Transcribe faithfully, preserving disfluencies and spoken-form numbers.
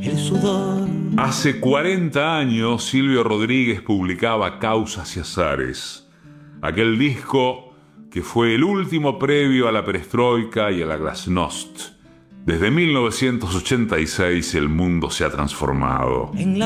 el sudor. Hace cuarenta años Silvio Rodríguez publicaba Causas y Azares, aquel disco que fue el último previo a la perestroika y a la glasnost. Desde mil novecientos ochenta y seis el mundo se ha transformado. En la